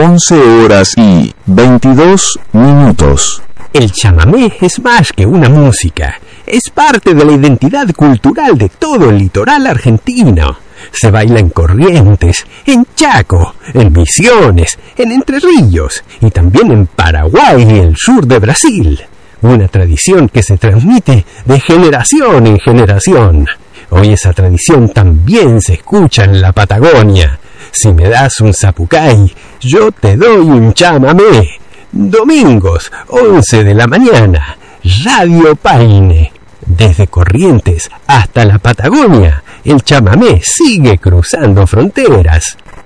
11:22. El chamamé es más que una música, es parte de la identidad cultural de todo el litoral argentino. Se baila en Corrientes, en Chaco, en Misiones, en Entre Ríos y también en Paraguay y el sur de Brasil. Una tradición que se transmite de generación en generación. Hoy esa tradición también se escucha en la Patagonia. Si me das un zapucay, yo te doy un chamamé. Domingos, 11 de la mañana, Radio Paine. Desde Corrientes hasta la Patagonia, el chamamé sigue cruzando fronteras.